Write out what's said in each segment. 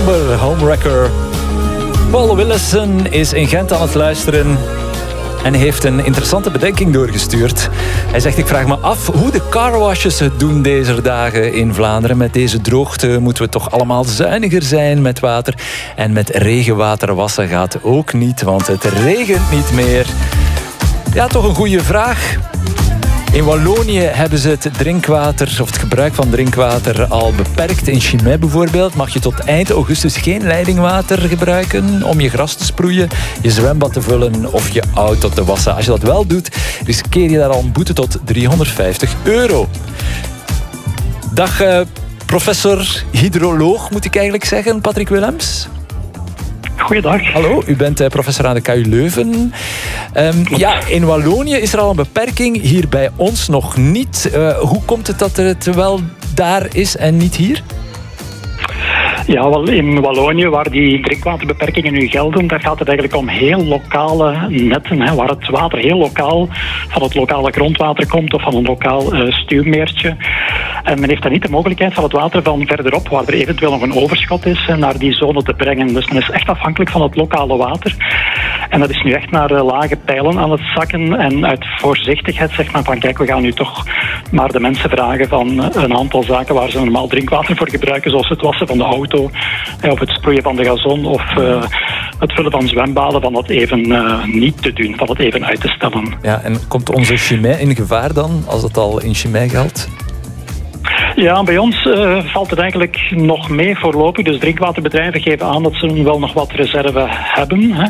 somber, Homewrecker. Paul Willison is in Gent aan het luisteren en heeft een interessante bedenking doorgestuurd. Hij zegt, ik vraag me af hoe de carwashes het doen deze dagen in Vlaanderen. Met deze droogte moeten we toch allemaal zuiniger zijn met water. En met regenwater wassen gaat ook niet, want het regent niet meer. Ja, toch een goede vraag. In Wallonië hebben ze het drinkwater, of het gebruik van drinkwater al beperkt. In Chimay bijvoorbeeld mag je tot eind augustus geen leidingwater gebruiken om je gras te sproeien, je zwembad te vullen of je auto te wassen. Als je dat wel doet, riskeer je daar al een boete tot €350. Dag professor hydroloog, moet ik eigenlijk zeggen, Patrick Willems. Goeiedag. Hallo, u bent professor aan de KU Leuven. Ja, in Wallonië is er al een beperking, hier bij ons nog niet. Hoe komt het dat het wel daar is en niet hier? Ja, wel in Wallonië, waar die drinkwaterbeperkingen nu gelden, daar gaat het eigenlijk om heel lokale netten, waar het water heel lokaal van het lokale grondwater komt of van een lokaal stuwmeertje. En men heeft dan niet de mogelijkheid van het water van verderop, waar er eventueel nog een overschot is, naar die zone te brengen. Dus men is echt afhankelijk van het lokale water. En dat is nu echt naar lage pijlen aan het zakken. En uit voorzichtigheid zegt men van, kijk, we gaan nu toch maar de mensen vragen van een aantal zaken waar ze normaal drinkwater voor gebruiken, zoals het wassen van de auto, of het sproeien van de gazon, of het vullen van zwembaden, van dat even niet te doen, van het even uit te stellen. Ja, en komt onze Chimay in gevaar dan, als het al in Chimay geldt? Ja, bij ons valt het eigenlijk nog mee voorlopig. Dus drinkwaterbedrijven geven aan dat ze wel nog wat reserve hebben. Hè.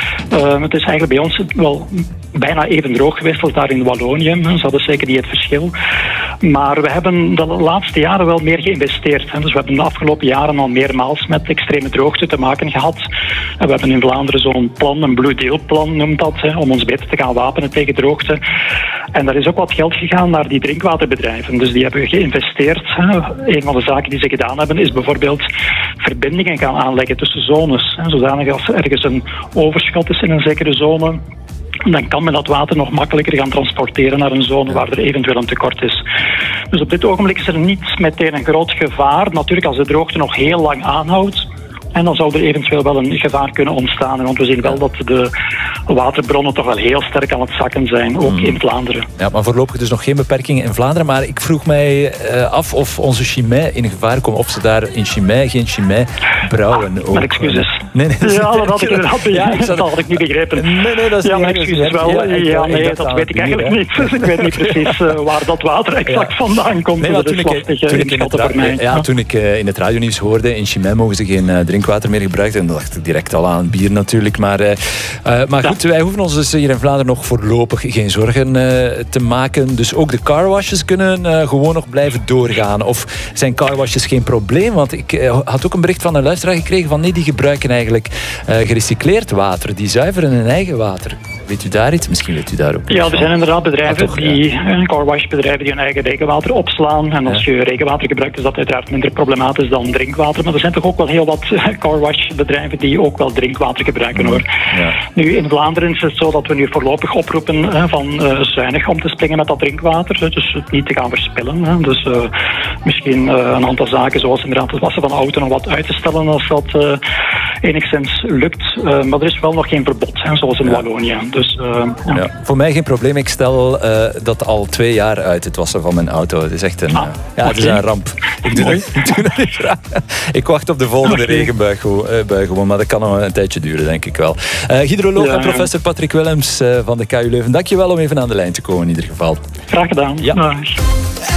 Het is eigenlijk bij ons wel bijna even droog geweest als daar in Wallonië. Dat is zeker niet het verschil. Maar we hebben de laatste jaren wel meer geïnvesteerd. Hè. Dus we hebben de afgelopen jaren al meermaals met extreme droogte te maken gehad. En we hebben in Vlaanderen zo'n plan, een Blue Deal plan noemt dat, hè, om ons beter te gaan wapenen tegen droogte. En daar is ook wat geld gegaan naar die drinkwaterbedrijven. Dus die hebben geïnvesteerd. Een van de zaken die ze gedaan hebben is bijvoorbeeld verbindingen gaan aanleggen tussen zones. Zodanig als er ergens een overschot is in een zekere zone, dan kan men dat water nog makkelijker gaan transporteren naar een zone waar er eventueel een tekort is. Dus op dit ogenblik is er niet meteen een groot gevaar. Natuurlijk, als de droogte nog heel lang aanhoudt, en dan zou er eventueel wel een gevaar kunnen ontstaan. Want we zien wel dat de waterbronnen toch wel heel sterk aan het zakken zijn, ook in Vlaanderen. Ja, maar voorlopig dus nog geen beperkingen in Vlaanderen. Maar ik vroeg mij af of onze Chimay in gevaar komt. Of ze daar in Chimay geen Chimay brouwen. Mijn excuses. Nee. Ja, dat had ik inderdaad dat had ik niet begrepen. Nee, dat is ja, mijn excuses wel. Ja, nee, dat weet ik eigenlijk niet. Dus ik weet niet precies waar dat water exact vandaan komt. Nee, dat is lastig inschatten voor mij. Ja, toen ik in het radionieuws hoorde, in Chimay mogen ze geen drinkwater meer gebruiken. En dan dacht ik direct al aan bier natuurlijk. Maar goed, wij hoeven ons dus hier in Vlaanderen nog voorlopig geen zorgen te maken. Dus ook de carwashes kunnen gewoon nog blijven doorgaan. Of zijn carwashes geen probleem? Want ik had ook een bericht van een luisteraar gekregen van nee, die gebruiken eigenlijk gerecycleerd water. Die zuiveren hun eigen water. Weet u daar iets? Misschien weet u daar ook. Ja, er zijn inderdaad bedrijven carwashbedrijven die hun eigen regenwater opslaan. En als je regenwater gebruikt, is dat uiteraard minder problematisch dan drinkwater. Maar er zijn toch ook wel heel wat carwashbedrijven die ook wel drinkwater gebruiken, hoor. Ja. Nu, in Vlaanderen is het zo dat we nu voorlopig oproepen van zuinig om te springen met dat drinkwater. Dus het niet te gaan verspillen. Dus misschien een aantal zaken, zoals inderdaad het wassen van de auto, nog wat uit te stellen als dat enigszins lukt. Maar er is wel nog geen verbod, zoals in Wallonië. Dus, ja. Voor mij geen probleem. Ik stel dat al 2 jaar uit, het wassen van mijn auto. Het is echt een, het is een ramp. Ik doe dat niet graag. Ik wacht op de volgende regenbui gewoon, maar dat kan nog een tijdje duren, denk ik wel. Hydroloog en professor Patrick Willems van de KU Leuven. Dank je wel om even aan de lijn te komen in ieder geval. Graag gedaan. Ja.